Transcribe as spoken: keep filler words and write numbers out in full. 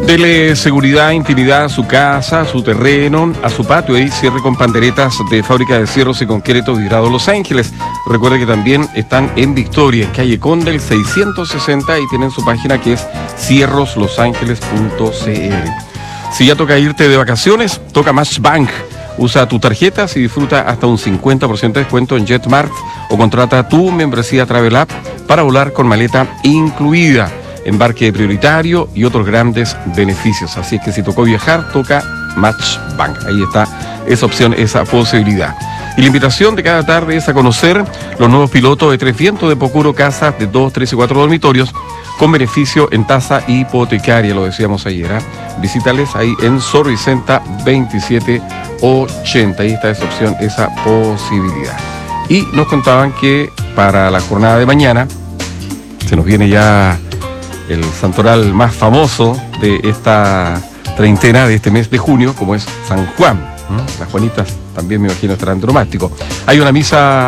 Dele seguridad, intimidad a su casa, a su terreno, a su patio y cierre con panderetas de Fábrica de Cierros y Concreto Vidrado Los Ángeles. Recuerde que también están en Victoria, en calle Condel seiscientos sesenta, y tienen su página que es cierros los ángeles punto c l. Si ya toca irte de vacaciones, toca Matchbank. Usa tu tarjeta y disfruta hasta un cincuenta por ciento de descuento en JetMart o contrata tu membresía Travel App para volar con maleta incluida, embarque prioritario y otros grandes beneficios. Así es que si tocó viajar, toca Matchbank. Ahí está esa opción, esa posibilidad. Y la invitación de cada tarde es a conocer los nuevos pilotos de Tres Vientos de Pocuro, casas de dos, tres y cuatro dormitorios con beneficio en tasa hipotecaria, lo decíamos ayer. ¿eh? Visítales ahí en Sor Vicenta veintisiete ochenta. Ahí está esa opción, esa posibilidad. Y nos contaban que para la jornada de mañana se nos viene ya el santoral más famoso de esta treintena de este mes de junio, como es San Juan. ¿Mm? Las Juanitas también, me imagino, estarán dramáticos. Hay una misa